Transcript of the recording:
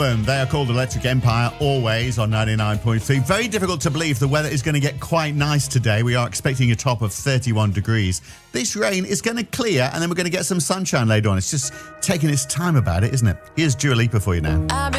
They are called Electric Empire, always on 99.3. Very difficult to believe the weather is going to get quite nice today. We are expecting a top of 31 degrees. This rain is going to clear and then we're going to get some sunshine later on. It's just taking its time about it, isn't it? Here's Dua Lipa for you now.